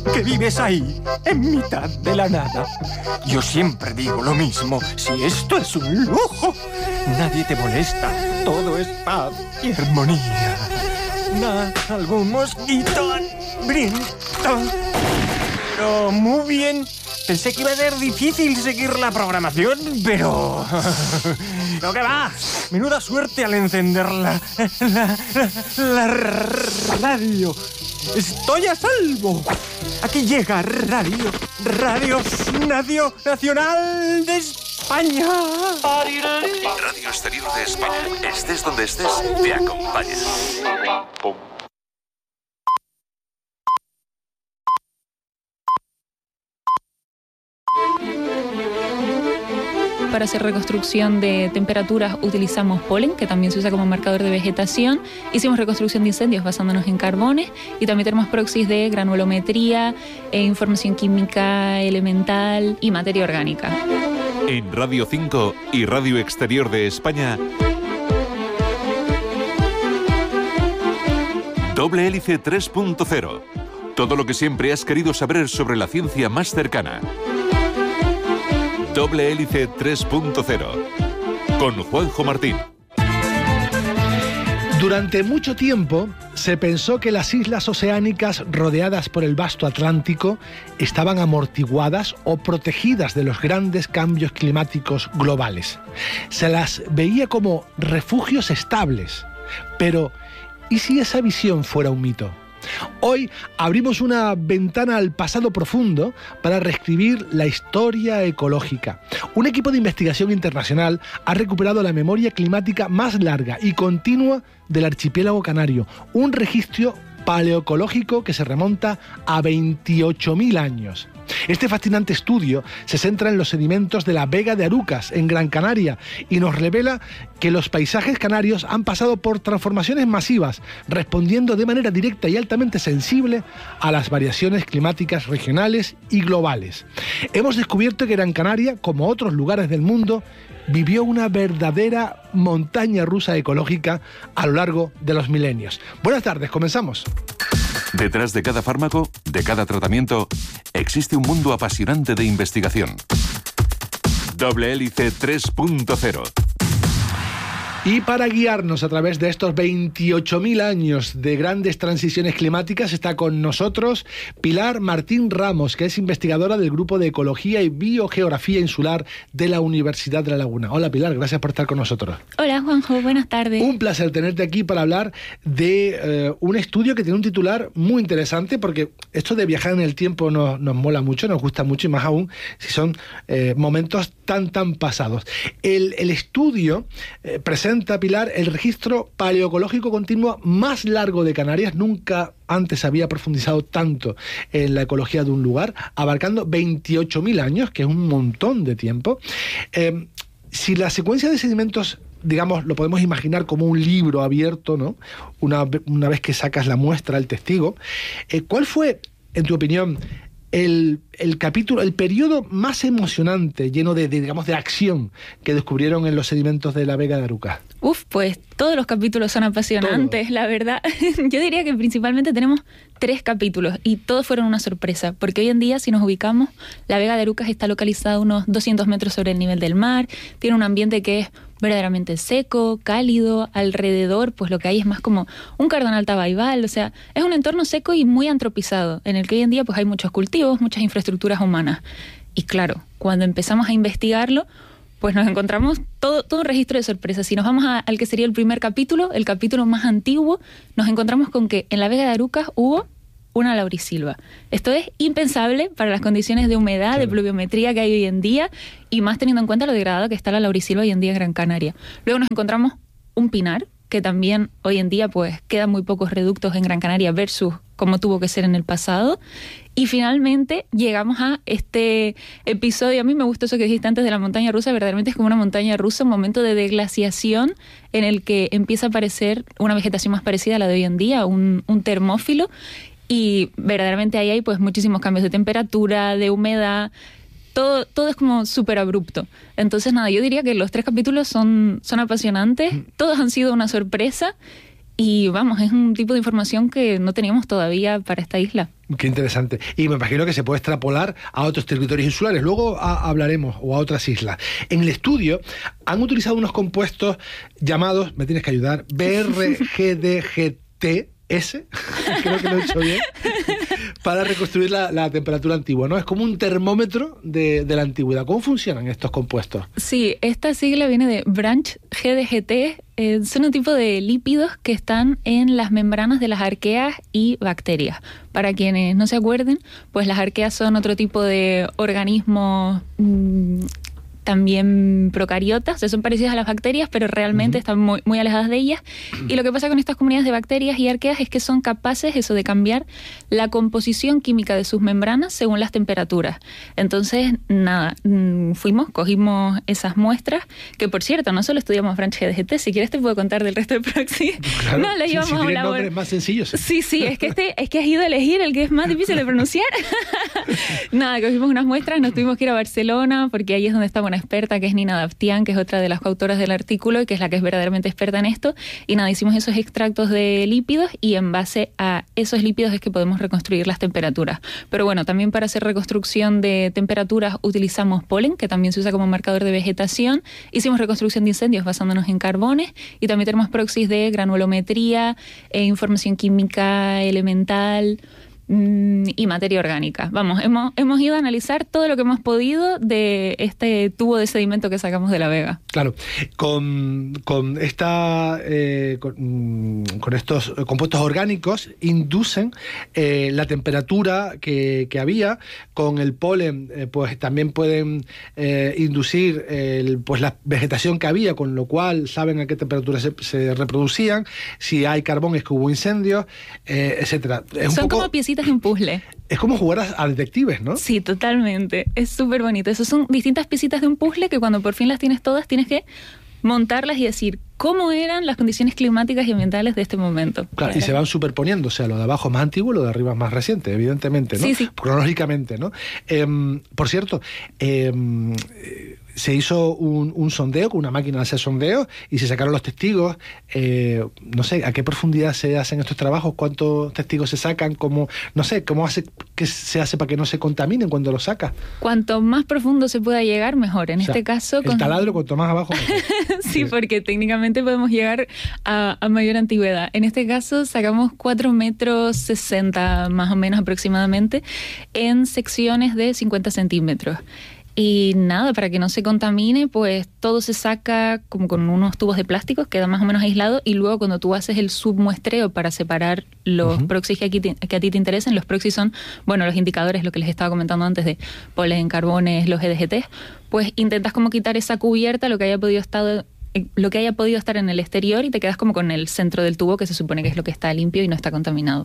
que vives ahí, en mitad de la nada. Yo siempre digo lo mismo, si esto es un lujo, nadie te molesta, todo es paz y armonía. Algún mosquito hambriento. Pero muy bien. Pensé que iba a ser difícil seguir la programación, pero... ¿Lo que va? Menuda suerte al encender la radio. Estoy a salvo. Aquí llega Radio Nacional de España. Radio Exterior de España. Estés donde estés, te acompaña. Pum. Para hacer reconstrucción de temperaturas utilizamos polen, que también se usa como marcador de vegetación. Hicimos reconstrucción de incendios basándonos en carbones y también tenemos proxies de granulometría, información química elemental y materia orgánica. En Radio 5 y Radio Exterior de España, Doble Hélice 3.0. Todo lo que siempre has querido saber sobre la ciencia más cercana. Doble Hélice 3.0 con Juanjo Martín. Durante mucho tiempo se pensó que las islas oceánicas rodeadas por el vasto Atlántico estaban amortiguadas o protegidas de los grandes cambios climáticos globales. Se las veía como refugios estables. Pero, ¿y si esa visión fuera un mito? Hoy abrimos una ventana al pasado profundo para reescribir la historia ecológica. Un equipo de investigación internacional ha recuperado la memoria climática más larga y continua del archipiélago canario, un registro paleoecológico que se remonta a 28.000 años. Este fascinante estudio se centra en los sedimentos de la Vega de Arucas, en Gran Canaria, y nos revela que los paisajes canarios han pasado por transformaciones masivas, respondiendo de manera directa y altamente sensible a las variaciones climáticas regionales y globales. Hemos descubierto que Gran Canaria, como otros lugares del mundo, vivió una verdadera montaña rusa ecológica a lo largo de los milenios. Buenas tardes, comenzamos. Detrás de cada fármaco, de cada tratamiento, existe un mundo apasionante de investigación. Doble Hélice 3.0. Y para guiarnos a través de estos 28.000 años de grandes transiciones climáticas está con nosotros Pilar Martín Ramos, que es investigadora del Grupo de Ecología y Biogeografía Insular de la Universidad de La Laguna. Hola Pilar, gracias por estar con nosotros. Hola Juanjo, buenas tardes. Un placer tenerte aquí para hablar de un estudio que tiene un titular muy interesante, porque esto de viajar en el tiempo nos mola mucho, nos gusta mucho, y más aún si son momentos tan pasados. El estudio presenta, Pilar, el registro paleoecológico continuo más largo de Canarias. Nunca antes había profundizado tanto en la ecología de un lugar, abarcando 28.000 años, que es un montón de tiempo. Si la secuencia de sedimentos, digamos, lo podemos imaginar como un libro abierto, ¿no? Una vez que sacas la muestra, el testigo, ¿cuál fue, en tu opinión, el capítulo, el periodo más emocionante, lleno de acción, que descubrieron en los sedimentos de la Vega de Arucas? Pues todos los capítulos son apasionantes, la verdad. Yo diría que principalmente tenemos 3 capítulos y todos fueron una sorpresa, porque hoy en día, si nos ubicamos, la Vega de Arucas está localizada a unos 200 metros sobre el nivel del mar, tiene un ambiente que es verdaderamente seco, cálido, alrededor pues lo que hay es más como un cardonal tabaibal, o sea, es un entorno seco y muy antropizado, en el que hoy en día pues hay muchos cultivos, muchas infraestructuras humanas. Y claro, cuando empezamos a investigarlo, pues nos encontramos todo un registro de sorpresas. Si nos vamos al que sería el primer capítulo, el capítulo más antiguo, nos encontramos con que en la Vega de Arucas hubo una laurisilva. Esto es impensable para las condiciones de humedad, claro, de pluviometría que hay hoy en día, y más teniendo en cuenta lo degradada que está la laurisilva hoy en día en Gran Canaria. Luego nos encontramos un pinar, que también hoy en día pues quedan muy pocos reductos en Gran Canaria versus como tuvo que ser en el pasado. Y finalmente llegamos a este episodio. A mí me gustó eso que dijiste antes de la montaña rusa. Verdaderamente es como una montaña rusa, un momento de deglaciación en el que empieza a aparecer una vegetación más parecida a la de hoy en día, un termófilo. Y verdaderamente ahí hay pues muchísimos cambios de temperatura, de humedad, todo es como súper abrupto. Entonces nada, yo diría que los 3 capítulos son apasionantes, todos han sido una sorpresa Y vamos, es un tipo de información que no teníamos todavía para esta isla. Qué interesante. Y me imagino que se puede extrapolar a otros territorios insulares. Luego hablaremos, o a otras islas. En el estudio han utilizado unos compuestos llamados, me tienes que ayudar, BRGDGT-S, creo que lo he dicho bien, para reconstruir la temperatura antigua, ¿no? Es como un termómetro de la antigüedad. ¿Cómo funcionan estos compuestos? Sí, esta sigla viene de Branch GDGT. Son un tipo de lípidos que están en las membranas de las arqueas y bacterias. Para quienes no se acuerden, pues las arqueas son otro tipo de organismos también procariotas, o sea, son parecidas a las bacterias, pero realmente están muy, muy alejadas de ellas. Y lo que pasa con estas comunidades de bacterias y arqueas es que son capaces de cambiar la composición química de sus membranas según las temperaturas. Entonces, nada, cogimos esas muestras, que por cierto, no solo estudiamos Branch GDGT, si quieres te puedo contar del resto del Proxy. Claro, no, lo llevamos a un labor. Nombres más sencillos. Sí, es que has ido a elegir el que es más difícil de pronunciar. Nada, cogimos unas muestras, nos tuvimos que ir a Barcelona, porque ahí es donde está una experta, que es Nina Daftian, que es otra de las coautoras del artículo y que es la que es verdaderamente experta en esto. Y nada, hicimos esos extractos de lípidos y en base a esos lípidos es que podemos reconstruir las temperaturas. Pero bueno, también para hacer reconstrucción de temperaturas utilizamos polen, que también se usa como marcador de vegetación. Hicimos reconstrucción de incendios basándonos en carbones y también tenemos proxies de granulometría, información química elemental y materia orgánica. Vamos, hemos ido a analizar todo lo que hemos podido de este tubo de sedimento que sacamos de la Vega. Claro, con estos compuestos orgánicos inducen la temperatura que había. Con el polen pues también pueden inducir pues la vegetación que había, con lo cual saben a qué temperatura se reproducían, si hay carbón es que hubo incendios, etcétera. Son como piecitas de un puzzle. Es como jugar a detectives, ¿no? Sí, totalmente. Es súper bonito. Esas son distintas piecitas de un puzzle que cuando por fin las tienes todas, tienes que montarlas y decir cómo eran las condiciones climáticas y ambientales de este momento. Claro, y se van superponiendo, o sea, lo de abajo es más antiguo, lo de arriba es más reciente, evidentemente, ¿no? Sí. Cronológicamente, ¿no? Por cierto, se hizo un sondeo con una máquina de hacer sondeos y se sacaron los testigos. No sé, ¿a qué profundidad se hacen estos trabajos? ¿Cuántos testigos se sacan? ¿Cómo qué se hace para que no se contaminen cuando los sacas? Cuanto más profundo se pueda llegar, mejor. En este caso... El taladro, cuanto más abajo, mejor. Sí, porque técnicamente podemos llegar a mayor antigüedad. En este caso sacamos 4,60 metros más o menos aproximadamente en secciones de 50 centímetros. Y nada, para que no se contamine, pues todo se saca como con unos tubos de plástico, queda más o menos aislado, y luego cuando tú haces el submuestreo para separar los proxies que a ti te interesen, los proxies son, bueno, los indicadores, lo que les estaba comentando antes de polen, carbones, los GDGT, pues intentas como quitar esa cubierta, lo que haya podido estar en el exterior, y te quedas como con el centro del tubo, que se supone que es lo que está limpio y no está contaminado.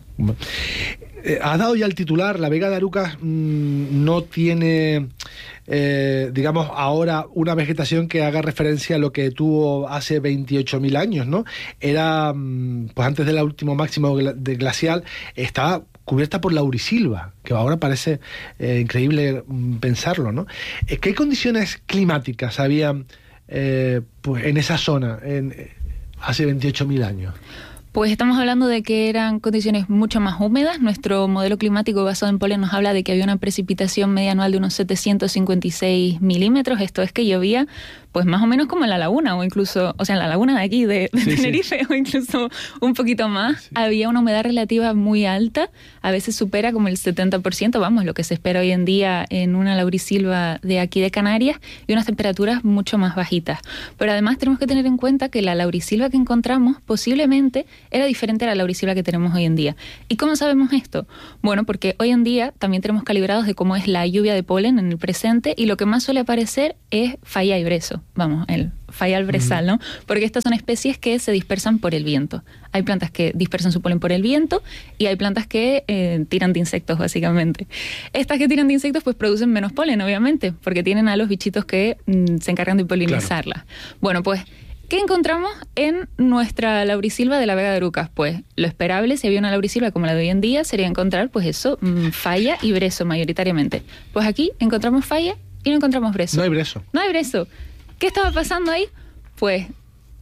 Has dado ya el titular. La Vega de Arucas no tiene, digamos, ahora una vegetación que haga referencia a lo que tuvo hace 28.000 años, ¿no? Era, pues antes del último máximo de glacial, estaba cubierta por laurisilva, que ahora parece increíble pensarlo, ¿no? ¿Qué condiciones climáticas había pues en esa zona hace 28.000 años? Pues estamos hablando de que eran condiciones mucho más húmedas. Nuestro modelo climático basado en polen nos habla de que había una precipitación media anual de unos 756 milímetros. Esto es que llovía pues más o menos como en la laguna, o incluso, o sea, en la laguna de aquí, de Tenerife, o incluso un poquito más. Sí. Había una humedad relativa muy alta, a veces supera como el 70%, vamos, lo que se espera hoy en día en una laurisilva de aquí de Canarias, y unas temperaturas mucho más bajitas. Pero además tenemos que tener en cuenta que la laurisilva que encontramos posiblemente era diferente a la laurisilva que tenemos hoy en día. ¿Y cómo sabemos esto? Bueno, porque hoy en día también tenemos calibrados de cómo es la lluvia de polen en el presente, y lo que más suele aparecer es falla y brezo. Vamos, el falla al brezal, ¿no? Porque estas son especies que se dispersan por el viento. Hay plantas que dispersan su polen por el viento y hay plantas que tiran de insectos, básicamente. Estas que tiran de insectos pues producen menos polen, obviamente, porque tienen a los bichitos que se encargan de polinizarlas. Claro. Bueno, pues, ¿qué encontramos en nuestra laurisilva de la Vega de Arucas? Pues lo esperable, si había una laurisilva como la de hoy en día, sería encontrar, pues eso, falla y brezo mayoritariamente. Pues aquí encontramos falla y no encontramos brezo. No hay brezo. No hay brezo. ¿Qué estaba pasando ahí? Pues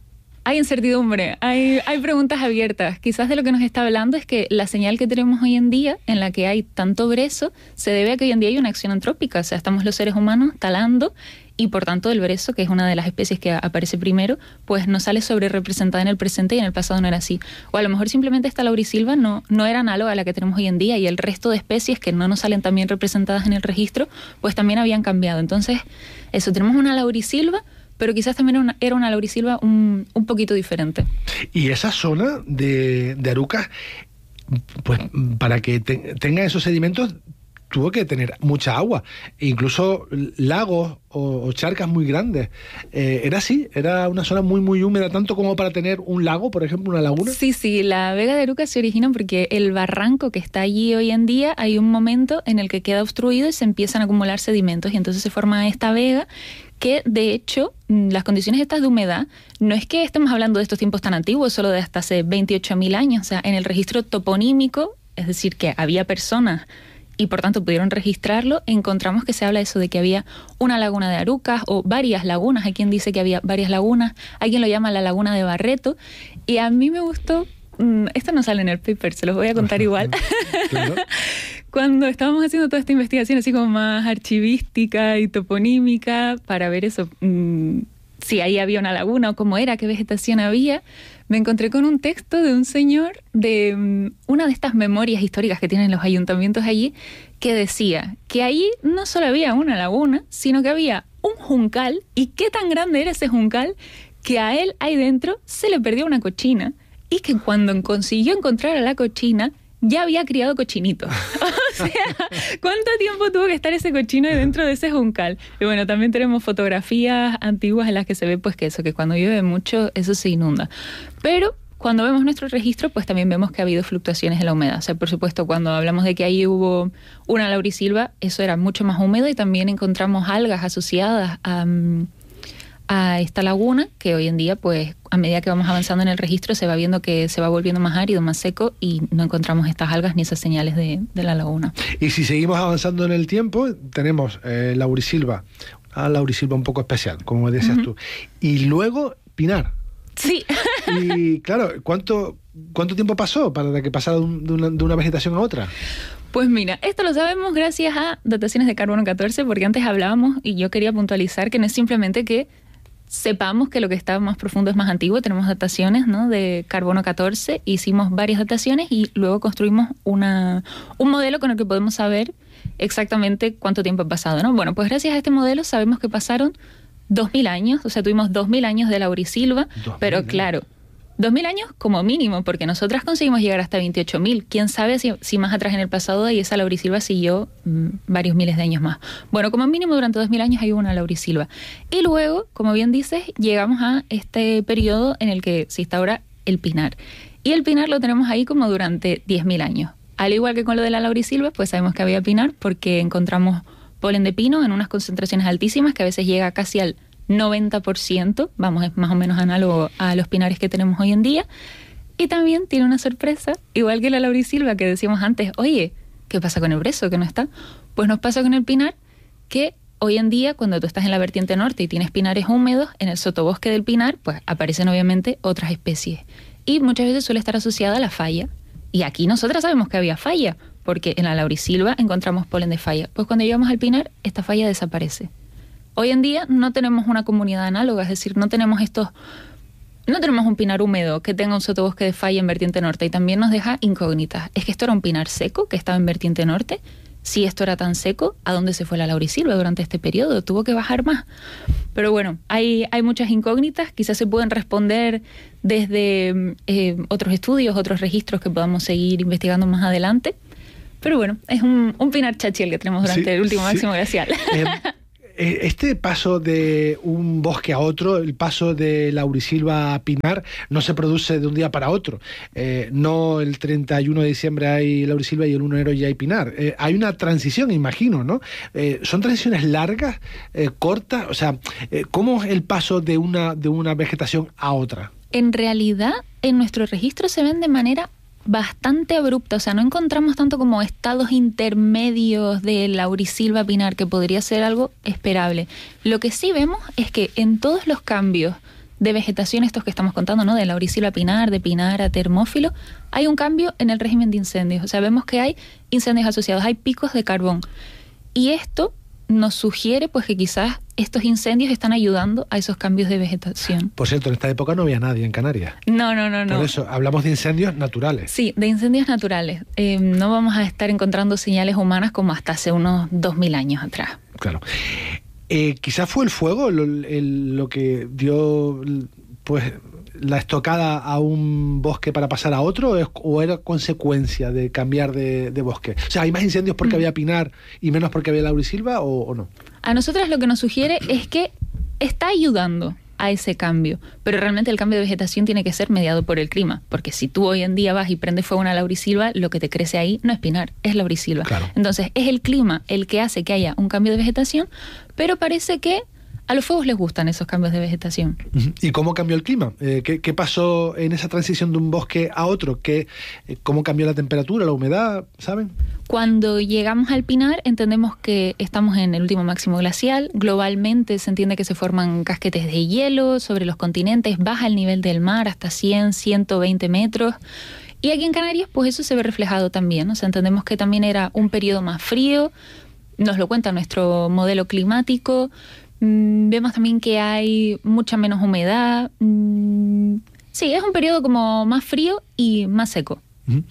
Hay incertidumbre, hay preguntas abiertas. Quizás de lo que nos está hablando es que la señal que tenemos hoy en día, en la que hay tanto brezo, se debe a que hoy en día hay una acción antrópica. O sea, estamos los seres humanos talando y por tanto el brezo, que es una de las especies que aparece primero, pues no sale sobre representada en el presente y en el pasado no era así. O a lo mejor simplemente esta laurisilva no era análoga a la que tenemos hoy en día y el resto de especies que no nos salen tan bien representadas en el registro, pues también habían cambiado. Entonces, eso, tenemos una laurisilva, pero quizás también era una laurisilva un poquito diferente. Y esa zona de Arucas, pues para que tenga esos sedimentos, tuvo que tener mucha agua, incluso lagos o charcas muy grandes. Era así, era una zona muy muy húmeda, tanto como para tener un lago, por ejemplo, una laguna. Sí, la vega de Arucas se origina porque el barranco que está allí hoy en día, hay un momento en el que queda obstruido y se empiezan a acumular sedimentos y entonces se forma esta vega que, de hecho, las condiciones estas de humedad, no es que estemos hablando de estos tiempos tan antiguos, solo de hasta hace 28.000 años, o sea, en el registro toponímico, es decir, que había personas y por tanto pudieron registrarlo, encontramos que se habla eso de que había una laguna de Arucas o varias lagunas. Hay quien dice que había varias lagunas, hay quien lo llama la laguna de Barreto, y a mí me gustó, esto no sale en el paper, se los voy a contar igual. Claro. Cuando estábamos haciendo toda esta investigación así como más archivística y toponímica para ver eso, si ahí había una laguna o cómo era, qué vegetación había, me encontré con un texto de un señor de una de estas memorias históricas que tienen los ayuntamientos allí, que decía que allí no solo había una laguna, sino que había un juncal, y qué tan grande era ese juncal que a él ahí dentro se le perdió una cochina, y que cuando consiguió encontrar a la cochina ya había criado cochinitos. O sea, ¿cuánto tiempo tuvo que estar ese cochino dentro de ese juncal? Y bueno, también tenemos fotografías antiguas en las que se ve pues que cuando llueve mucho eso se inunda. Pero cuando vemos nuestro registro, pues también vemos que ha habido fluctuaciones en la humedad. O sea, por supuesto, cuando hablamos de que ahí hubo una laurisilva, eso era mucho más húmedo y también encontramos algas asociadas a esta laguna, que hoy en día, pues, a medida que vamos avanzando en el registro, se va viendo que se va volviendo más árido, más seco, y no encontramos estas algas ni esas señales de la laguna. Y si seguimos avanzando en el tiempo, tenemos laurisilva, una laurisilva un poco especial, como decías tú, y luego pinar. Sí. Y claro, ¿cuánto tiempo pasó para que pasara de una vegetación a otra? Pues mira, esto lo sabemos gracias a dataciones de carbono 14, porque antes hablábamos, y yo quería puntualizar que no es simplemente que sepamos que lo que está más profundo es más antiguo. Tenemos dataciones, ¿no?, de carbono 14, hicimos varias dataciones y luego construimos un modelo con el que podemos saber exactamente cuánto tiempo ha pasado, ¿no? Bueno, pues gracias a este modelo sabemos que pasaron 2.000 años, o sea, tuvimos 2.000 años de laurisilva, pero claro, 2.000 años como mínimo, porque nosotras conseguimos llegar hasta 28.000. ¿Quién sabe si más atrás en el pasado y esa laurisilva siguió varios miles de años más? Bueno, como mínimo durante 2.000 años hay una laurisilva. Y luego, como bien dices, llegamos a este periodo en el que se instaura el pinar. Y el pinar lo tenemos ahí como durante 10.000 años. Al igual que con lo de la laurisilva, pues sabemos que había pinar porque encontramos polen de pino en unas concentraciones altísimas que a veces llega casi al 90%, vamos, es más o menos análogo a los pinares que tenemos hoy en día. Y también tiene una sorpresa, igual que la laurisilva que decíamos antes, oye, ¿qué pasa con el brezo que no está? Pues nos pasa con el pinar, que hoy en día cuando tú estás en la vertiente norte y tienes pinares húmedos, en el sotobosque del pinar, pues aparecen obviamente otras especies. Y muchas veces suele estar asociada a la falla. Y aquí nosotras sabemos que había falla, porque en la laurisilva encontramos polen de falla. Pues cuando llegamos al pinar, esta falla desaparece. Hoy en día no tenemos una comunidad análoga, es decir, no tenemos un pinar húmedo que tenga un sotobosque de falla en vertiente norte, y también nos deja incógnitas. ¿Es que esto era un pinar seco que estaba en vertiente norte? Si esto era tan seco, ¿a dónde se fue la laurisilva durante este periodo? ¿Tuvo que bajar más? Pero bueno, hay muchas incógnitas, quizás se pueden responder desde otros estudios, otros registros que podamos seguir investigando más adelante. Pero bueno, es un pinar chachi el que tenemos durante el último máximo glacial. Este paso de un bosque a otro, el paso de laurisilva a pinar, no se produce de un día para otro. No el 31 de diciembre hay laurisilva y el 1 de enero ya hay pinar. Hay una transición, imagino, ¿no? ¿Son transiciones largas, cortas? O sea, ¿cómo es el paso de una vegetación a otra? En realidad, en nuestro registro se ven de manera bastante abrupta, o sea, no encontramos tanto como estados intermedios de laurisilva pinar, que podría ser algo esperable. Lo que sí vemos es que en todos los cambios de vegetación, estos que estamos contando, ¿no? De laurisilva a pinar, de pinar a termófilo, hay un cambio en el régimen de incendios. O sea, vemos que hay incendios asociados, hay picos de carbón. Y esto nos sugiere pues que quizás estos incendios están ayudando a esos cambios de vegetación. Por cierto, en esta época no había nadie en Canarias. No. Por eso, hablamos de incendios naturales. Sí, de incendios naturales. No vamos a estar encontrando señales humanas como hasta hace unos 2000 años atrás. Claro. Quizás fue el fuego lo que dio pues la estocada a un bosque para pasar a otro, o era consecuencia de cambiar de bosque. O sea, ¿hay más incendios porque había pinar y menos porque había laurisilva o no? A nosotros lo que nos sugiere es que está ayudando a ese cambio, pero realmente el cambio de vegetación tiene que ser mediado por el clima, porque si tú hoy en día vas y prendes fuego a una laurisilva, lo que te crece ahí no es pinar, es laurisilva. Claro. Entonces es el clima el que hace que haya un cambio de vegetación, pero parece que a los fuegos les gustan esos cambios de vegetación. ¿Y cómo cambió el clima? ¿Qué pasó en esa transición de un bosque a otro? ¿Cómo cambió la temperatura, la humedad? ¿Saben? Cuando llegamos al pinar entendemos que estamos en el último máximo glacial. Globalmente se entiende que se forman casquetes de hielo sobre los continentes, baja el nivel del mar hasta 100, 120 metros. Y aquí en Canarias pues eso se ve reflejado también. O sea, entendemos que también era un periodo más frío, nos lo cuenta nuestro modelo climático. Vemos también que hay mucha menos humedad. Sí, es un periodo como más frío y más seco.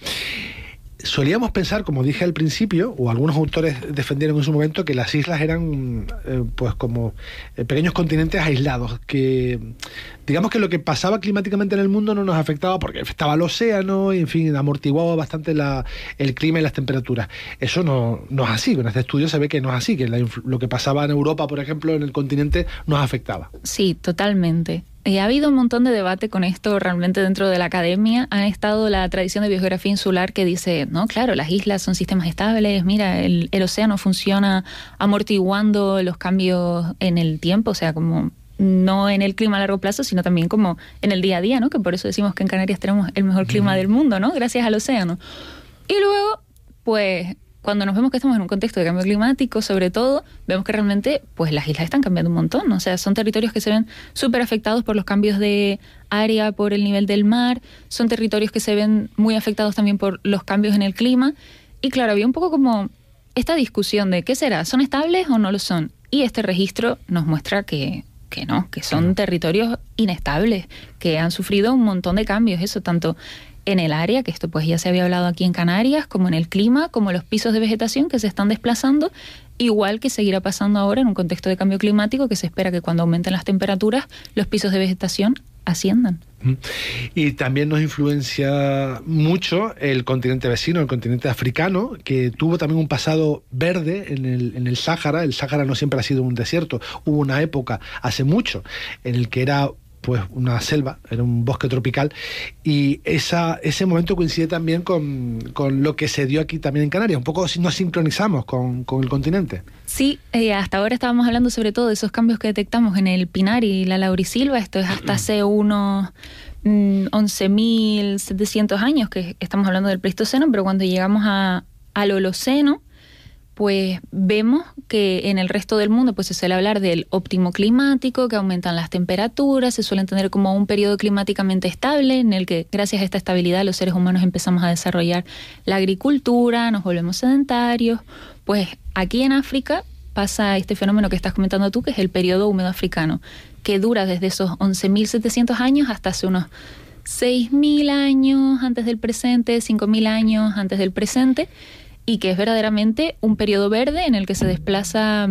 Solíamos pensar, como dije al principio, o algunos autores defendieron en su momento, que las islas eran pues como pequeños continentes aislados, que digamos que lo que pasaba climáticamente en el mundo no nos afectaba porque afectaba al océano y, en fin, amortiguaba bastante el clima y las temperaturas. Eso no es así. Con este estudio se ve que no es así, que lo que pasaba en Europa, por ejemplo, en el continente, nos afectaba. Sí, totalmente. Ha habido un montón de debate con esto realmente dentro de la academia. Ha estado la tradición de biogeografía insular que dice, no, claro, las islas son sistemas estables, mira, el océano funciona amortiguando los cambios en el tiempo, o sea, como no en el clima a largo plazo, sino también como en el día a día, ¿no? Que por eso decimos que en Canarias tenemos el mejor clima del mundo, ¿no? Gracias al océano. Y luego, pues, cuando nos vemos que estamos en un contexto de cambio climático, sobre todo, vemos que realmente pues las islas están cambiando un montón, ¿no? O sea, son territorios que se ven súper afectados por los cambios de área, por el nivel del mar, son territorios que se ven muy afectados también por los cambios en el clima. Y claro, había un poco como esta discusión de ¿qué será? ¿Son estables o no lo son? Y este registro nos muestra que no, que son territorios inestables, que han sufrido un montón de cambios, eso tanto en el área, que esto pues ya se había hablado aquí en Canarias, como en el clima, como los pisos de vegetación que se están desplazando, igual que seguirá pasando ahora en un contexto de cambio climático que se espera que cuando aumenten las temperaturas los pisos de vegetación asciendan. Y también nos influencia mucho el continente vecino, el continente africano, que tuvo también un pasado verde en el Sáhara. El Sáhara no siempre ha sido un desierto, hubo una época hace mucho en el que era pues una selva, era un bosque tropical, y ese momento coincide también con lo que se dio aquí también en Canarias. Un poco nos sincronizamos con el continente. Sí, hasta ahora estábamos hablando sobre todo de esos cambios que detectamos en el pinar y la laurisilva. Esto es hasta hace unos 11.700 años que estamos hablando del Pleistoceno, pero cuando llegamos al Holoceno, pues vemos que en el resto del mundo pues se suele hablar del óptimo climático, que aumentan las temperaturas, se suele entender como un periodo climáticamente estable en el que gracias a esta estabilidad los seres humanos empezamos a desarrollar la agricultura, nos volvemos sedentarios. Pues aquí en África pasa este fenómeno que estás comentando tú, que es el periodo húmedo africano, que dura desde esos 11.700 años hasta hace unos 6.000 años antes del presente, 5.000 años antes del presente, y que es verdaderamente un periodo verde en el que se desplaza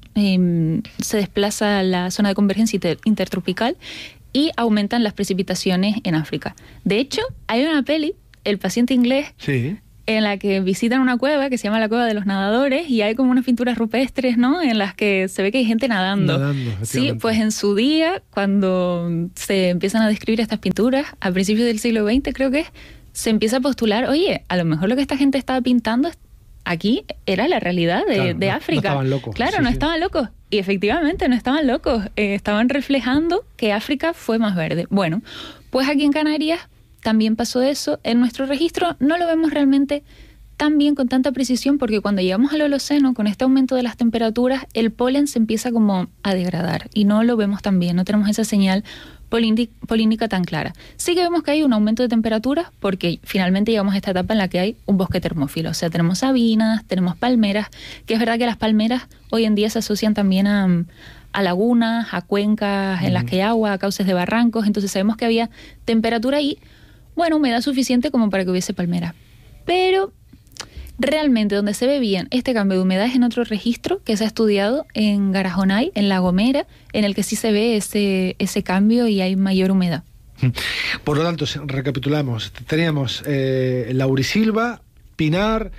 la zona de convergencia intertropical y aumentan las precipitaciones en África. De hecho, hay una peli, El paciente inglés, sí, en la que visitan una cueva que se llama la Cueva de los Nadadores y hay como unas pinturas rupestres, ¿no?, en las que se ve que hay gente nadando. Sí, pues en su día, cuando se empiezan a describir estas pinturas, a principios del siglo XX creo que es, se empieza a postular, oye, a lo mejor lo que esta gente estaba pintando aquí era la realidad de África. No estaban locos. Claro, sí, no sí. estaban locos. Y efectivamente no estaban locos. Estaban reflejando que África fue más verde. Bueno, pues aquí en Canarias también pasó eso. En nuestro registro no lo vemos realmente tan bien, con tanta precisión, porque cuando llegamos al Holoceno, con este aumento de las temperaturas, el polen se empieza como a degradar y no lo vemos tan bien, no tenemos esa señal polínica tan clara. Sí que vemos que hay un aumento de temperaturas porque finalmente llegamos a esta etapa en la que hay un bosque termófilo. O sea, tenemos sabinas, tenemos palmeras, que es verdad que las palmeras hoy en día se asocian también a lagunas, a cuencas en las que hay agua, a cauces de barrancos. Entonces sabemos que había temperatura y, bueno, humedad suficiente como para que hubiese palmeras. Pero realmente donde se ve bien este cambio de humedad es en otro registro que se ha estudiado en Garajonay, en La Gomera, en el que sí se ve ese cambio y hay mayor humedad. Por lo tanto, recapitulamos, teníamos laurisilva, pinar,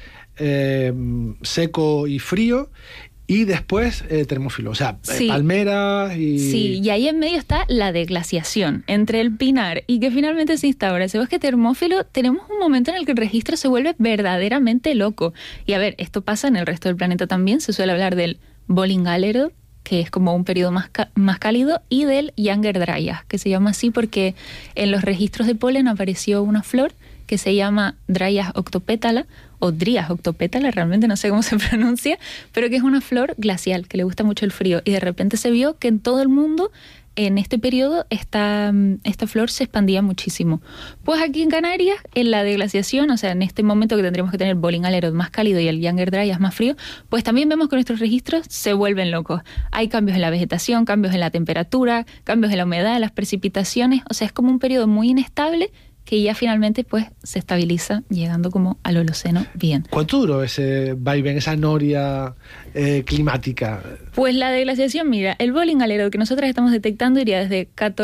seco y frío, y después termófilo, o sea, sí, palmeras y... Sí, y ahí en medio está la deglaciación entre el pinar y que finalmente se instaura ese bosque termófilo. Tenemos un momento en el que el registro se vuelve verdaderamente loco. Y a ver, esto pasa en el resto del planeta también. Se suele hablar del Bollingalero, que es como un periodo más cálido, y del Younger Dryas, que se llama así porque en los registros de polen apareció una flor que se llama Dryas octopétala, o Dryas octopétala, realmente no sé cómo se pronuncia, pero que es una flor glacial, que le gusta mucho el frío, y de repente se vio que en todo el mundo, en este periodo, esta flor se expandía muchísimo. Pues aquí en Canarias, en la deglaciación, o sea, en este momento que tendríamos que tener el Bollingalero más cálido y el Younger Dryas más frío, pues también vemos que nuestros registros se vuelven locos. Hay cambios en la vegetación, cambios en la temperatura, cambios en la humedad, las precipitaciones, o sea, es como un periodo muy inestable que ya finalmente pues se estabiliza llegando como al Holoceno bien. ¿Cuánto duró ese vaivén, esa noria climática? Pues la deglaciación, mira, el Bollingalero que nosotros estamos detectando iría desde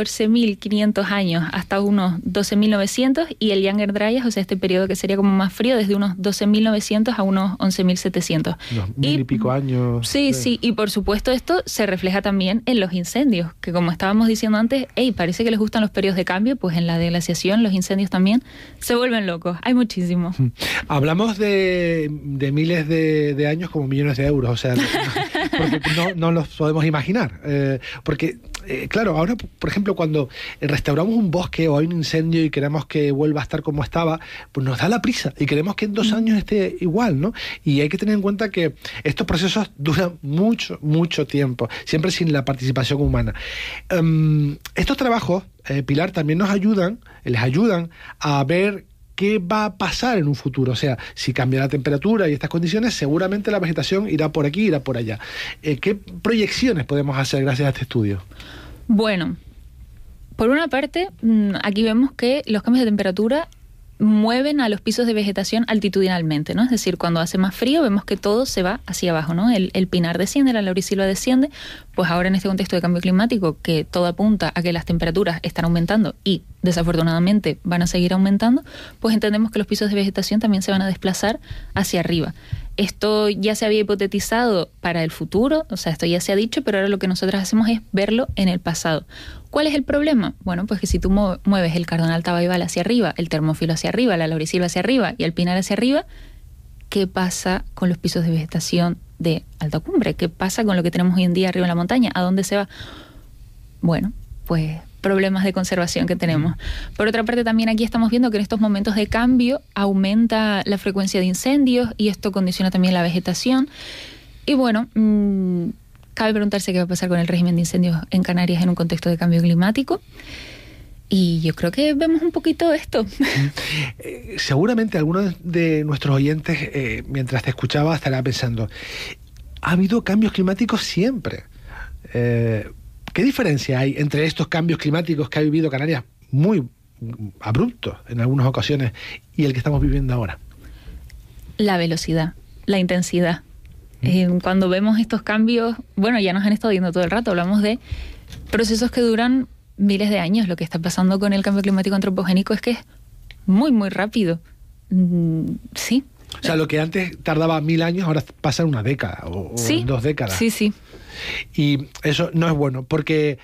14.500 años hasta unos 12.900, y el Younger Dryas, o sea, este periodo que sería como más frío, desde unos 12.900 a unos 11.700. Unos mil y pico años. Sí, y por supuesto esto se refleja también en los incendios, que como estábamos diciendo antes, parece que les gustan los periodos de cambio, pues en la deglaciación los incendios también se vuelven locos, hay muchísimos. Hablamos de miles de años como millones de euros, o sea, porque no los podemos imaginar, porque claro, ahora por ejemplo cuando restauramos un bosque o hay un incendio y queremos que vuelva a estar como estaba, pues nos da la prisa y queremos que en 2 años esté igual, ¿no? Y hay que tener en cuenta que estos procesos duran mucho tiempo, siempre sin la participación humana. Estos trabajos, Pilar, también les ayudan a ver qué va a pasar en un futuro. O sea, si cambia la temperatura y estas condiciones, seguramente la vegetación irá por aquí, irá por allá. ¿Qué proyecciones podemos hacer gracias a este estudio? Bueno, por una parte, aquí vemos que los cambios de temperatura mueven a los pisos de vegetación altitudinalmente, ¿no? Es decir, cuando hace más frío vemos que todo se va hacia abajo, ¿no? El pinar desciende, la laurisilva desciende, pues ahora en este contexto de cambio climático que todo apunta a que las temperaturas están aumentando y desafortunadamente van a seguir aumentando, pues entendemos que los pisos de vegetación también se van a desplazar hacia arriba. Esto ya se había hipotetizado para el futuro, o sea, esto ya se ha dicho, pero ahora lo que nosotros hacemos es verlo en el pasado. ¿Cuál es el problema? Bueno, pues que si tú mueves el cardonal tabaibal hacia arriba, el termófilo hacia arriba, la laurisilva hacia arriba y el pinar hacia arriba, ¿qué pasa con los pisos de vegetación de alta cumbre? ¿Qué pasa con lo que tenemos hoy en día arriba en la montaña? ¿A dónde se va? Bueno, pues problemas de conservación que tenemos. Por otra parte, también aquí estamos viendo que en estos momentos de cambio aumenta la frecuencia de incendios y esto condiciona también la vegetación. Y bueno, cabe preguntarse qué va a pasar con el régimen de incendios en Canarias en un contexto de cambio climático. Y yo creo que vemos un poquito esto. Seguramente algunos de nuestros oyentes, mientras te escuchaba, estará pensando, ha habido cambios climáticos siempre. ¿Qué diferencia hay entre estos cambios climáticos que ha vivido Canarias, muy abruptos en algunas ocasiones, y el que estamos viviendo ahora? La velocidad, la intensidad. Cuando vemos estos cambios, bueno, ya nos han estado viendo todo el rato, hablamos de procesos que duran miles de años. Lo que está pasando con el cambio climático antropogénico es que es muy rápido. Sí. O sea, lo que antes tardaba 1000 años, ahora pasa en una década o sí, 2 décadas. Sí. Y eso no es bueno, porque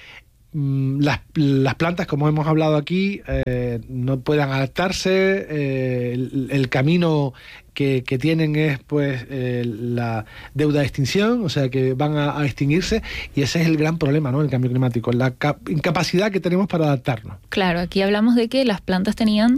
las plantas, como hemos hablado aquí, no pueden adaptarse. El camino que tienen es pues la deuda de extinción, o sea que van a extinguirse, y ese es el gran problema, ¿no? El cambio climático, la incapacidad que tenemos para adaptarnos. Claro, aquí hablamos de que las plantas tenían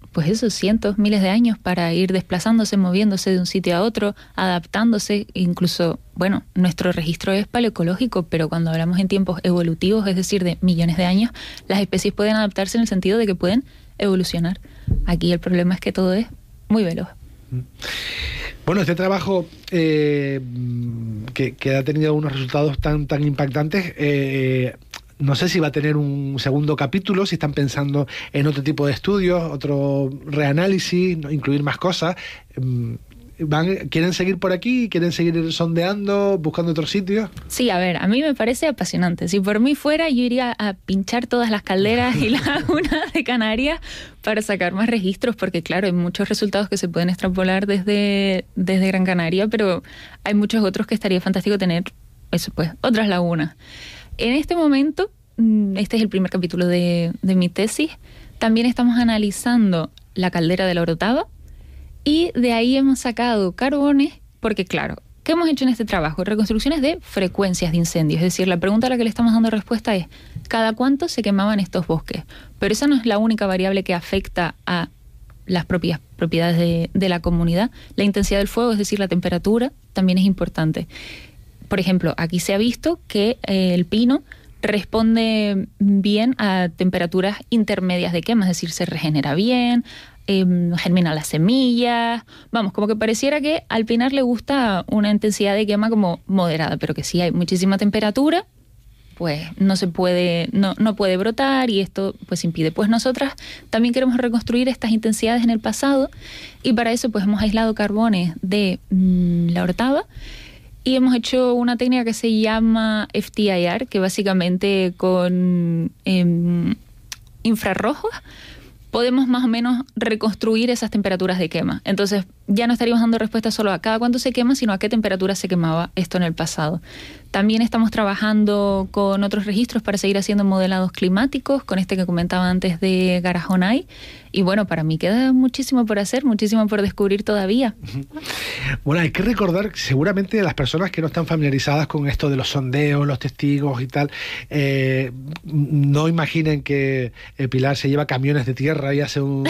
pues eso, cientos, miles de años para ir desplazándose, moviéndose de un sitio a otro, adaptándose. Incluso, bueno, nuestro registro es paleoecológico, pero cuando hablamos en tiempos evolutivos, es decir, de millones de años, las especies pueden adaptarse en el sentido de que pueden evolucionar. Aquí el problema es que todo es muy veloz. Bueno, este trabajo que ha tenido unos resultados tan impactantes, no sé si va a tener un segundo capítulo, si están pensando en otro tipo de estudios, otro reanálisis, incluir más cosas. ¿Quieren seguir por aquí? ¿Quieren seguir sondeando, buscando otros sitios? Sí, a ver, a mí me parece apasionante. Si por mí fuera, yo iría a pinchar todas las calderas y lagunas de Canarias para sacar más registros, porque claro, hay muchos resultados que se pueden extrapolar desde Gran Canaria, pero hay muchos otros que estaría fantástico tener, eso pues, otras lagunas. En este momento, este es el primer capítulo de mi tesis, también estamos analizando la caldera de la Orotava, y de ahí hemos sacado carbones, porque claro, ¿qué hemos hecho en este trabajo? Reconstrucciones de frecuencias de incendios. Es decir, la pregunta a la que le estamos dando respuesta es ¿cada cuánto se quemaban estos bosques? Pero esa no es la única variable que afecta a las propias propiedades de la comunidad. La intensidad del fuego, es decir, la temperatura, también es importante. Por ejemplo, aquí se ha visto que el pino responde bien a temperaturas intermedias de quema, es decir, se regenera bien, germinan las semillas, vamos, como que pareciera que al pinar le gusta una intensidad de quema como moderada, pero que si hay muchísima temperatura, pues no se puede, no puede brotar, y esto pues impide. Pues nosotras también queremos reconstruir estas intensidades en el pasado, y para eso pues hemos aislado carbones de la Orotava, y hemos hecho una técnica que se llama FTIR, que básicamente con infrarrojos podemos más o menos reconstruir esas temperaturas de quema. Entonces ya no estaríamos dando respuesta solo a cada cuánto se quema, sino a qué temperatura se quemaba esto en el pasado. También estamos trabajando con otros registros para seguir haciendo modelados climáticos, con este que comentaba antes de Garajonay. Y bueno, para mí queda muchísimo por hacer, muchísimo por descubrir todavía. Bueno, hay que recordar que seguramente las personas que no están familiarizadas con esto de los sondeos, los testigos y tal, no imaginen que Pilar se lleva camiones de tierra y hace un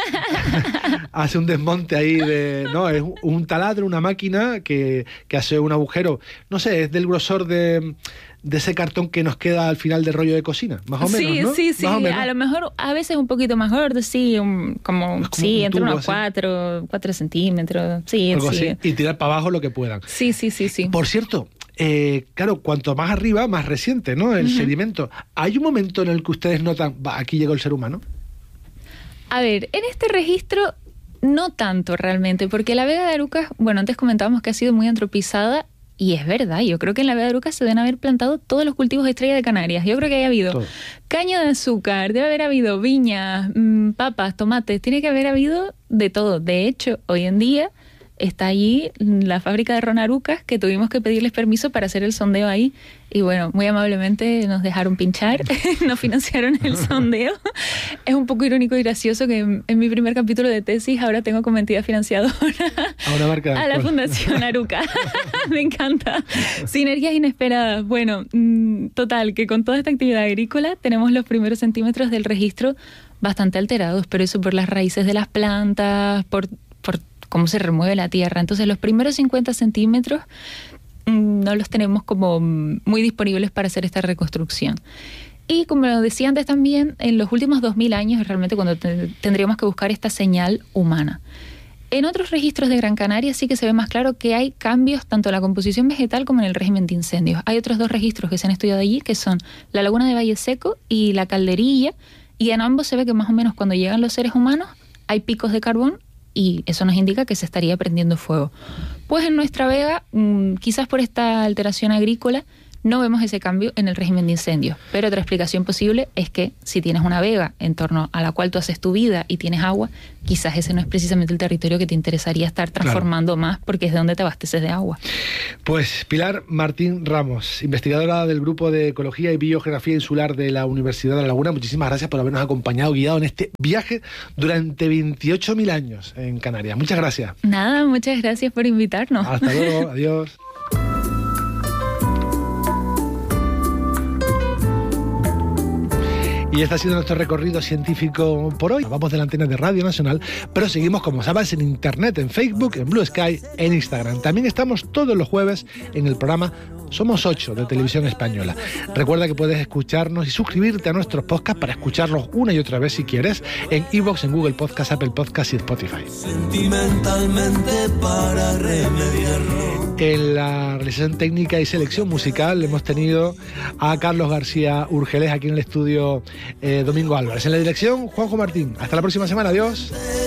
desmonte ahí no, es un taladro, una máquina que hace un agujero, no sé, es del grosor de ese cartón que nos queda al final del rollo de cocina, más o menos, ¿no? Sí, más o menos. A lo mejor a veces un poquito más gordo, sí, como entre tubo, unos 4 centímetros, sí. Algo así, y tirar para abajo lo que puedan. Sí. Por cierto, claro, cuanto más arriba, más reciente, ¿no? El sedimento. ¿Hay un momento en el que ustedes notan, aquí llegó el ser humano? A ver, en este registro no tanto realmente, porque la Vega de Arucas, bueno, antes comentábamos que ha sido muy antropizada, y es verdad, yo creo que en la Vega de Arucas se deben haber plantado todos los cultivos de estrella de Canarias. Yo creo que haya habido caña de azúcar, debe haber habido viñas, papas, tomates, tiene que haber habido de todo. De hecho, hoy en día está allí la fábrica de Ron Arucas, que tuvimos que pedirles permiso para hacer el sondeo ahí, y bueno, muy amablemente nos dejaron pinchar, nos financiaron el sondeo. Es un poco irónico y gracioso que en mi primer capítulo de tesis ahora tengo como entidad financiadora a una marca de a la Fundación Aruca. Me encanta. Sinergias inesperadas. Bueno, total, que con toda esta actividad agrícola tenemos los primeros centímetros del registro bastante alterados, pero eso por las raíces de las plantas, por cómo se remueve la tierra. Entonces los primeros 50 centímetros no los tenemos como muy disponibles para hacer esta reconstrucción. Y como lo decía antes también, en los últimos 2000 años es realmente cuando tendríamos que buscar esta señal humana. En otros registros de Gran Canaria sí que se ve más claro que hay cambios tanto en la composición vegetal como en el régimen de incendios. Hay otros 2 registros que se han estudiado allí, que son la laguna de Valle Seco y la Calderilla, y en ambos se ve que más o menos cuando llegan los seres humanos hay picos de carbón, y eso nos indica que se estaría prendiendo fuego. Pues en nuestra vega, quizás por esta alteración agrícola, no vemos ese cambio en el régimen de incendios. Pero otra explicación posible es que si tienes una vega en torno a la cual tú haces tu vida y tienes agua, quizás ese no es precisamente el territorio que te interesaría estar transformando más, porque es de donde te abasteces de agua. Pues Pilar Martín Ramos, investigadora del Grupo de Ecología y Biogeografía Insular de la Universidad de La Laguna, muchísimas gracias por habernos acompañado, guiado en este viaje durante 28.000 años en Canarias. Muchas gracias. Nada, muchas gracias por invitarnos. Hasta luego, adiós. Y este ha sido nuestro recorrido científico por hoy. Vamos de la antena de Radio Nacional, pero seguimos, como sabes, en Internet, en Facebook, en Blue Sky, en Instagram. También estamos todos los jueves en el programa Somos 8 de Televisión Española. Recuerda que puedes escucharnos y suscribirte a nuestros podcasts para escucharlos una y otra vez si quieres en iVoox, en Google Podcast, Apple Podcast y Spotify. Sentimentalmente para remediarlo. En la realización técnica y selección musical hemos tenido a Carlos García Urgeles, aquí en el estudio Domingo Álvarez. En la dirección, Juanjo Martín. Hasta la próxima semana. Adiós.